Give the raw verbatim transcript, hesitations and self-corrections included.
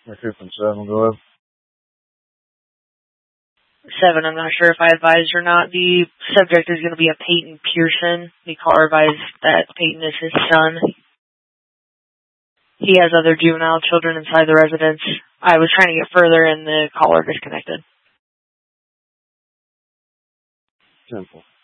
Okay, from seven, go ahead. Seven, I'm not sure if I advised or not. The subject is going to be a Peyton Pearson. The caller advised that Peyton is his son. He has other juvenile children inside the residence. I was trying to get further and the caller disconnected. Simple.